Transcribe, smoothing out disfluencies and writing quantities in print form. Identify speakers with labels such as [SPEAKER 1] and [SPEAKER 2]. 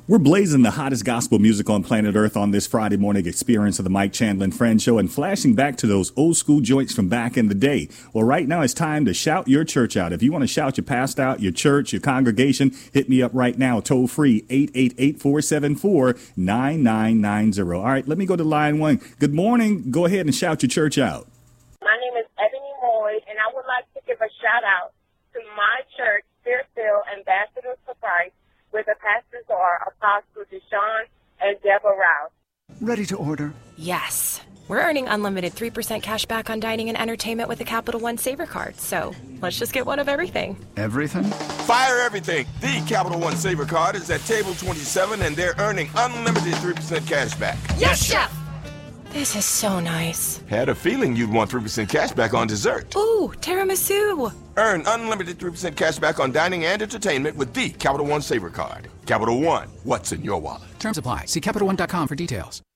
[SPEAKER 1] We're blazing the hottest gospel music on planet Earth on this Friday morning experience of the Mike Chandler and Friends Show and flashing back to those old school joints from back in the day. Well, right now it's time to shout your church out. If you want to shout your pastor out, your church, your congregation, hit me up right now, toll free, 888-474-9990. All right, let me go to line one. Good morning. Go ahead and shout your church out.
[SPEAKER 2] My name is Ebony Moy, and I would like to give a shout out to my church, Fairfield Ambassadors for Christ, where the pastors are Apostle Deshaun and Deborah Rouse.
[SPEAKER 3] Ready to order?
[SPEAKER 4] Yes. We're earning unlimited 3% cash back on dining and entertainment with the Capital One Saver card. So let's just get one of everything.
[SPEAKER 3] Everything?
[SPEAKER 5] Fire everything. The Capital One Saver card is at table 27, and they're earning unlimited 3% cash back.
[SPEAKER 4] Yes, Chef! This is so nice.
[SPEAKER 5] Had a feeling you'd want 3% cash back on dessert.
[SPEAKER 4] Ooh, tiramisu.
[SPEAKER 5] Earn unlimited 3% cash back on dining and entertainment with the Capital One Saver card. Capital One, what's in your wallet?
[SPEAKER 6] Terms apply. See CapitalOne.com for details.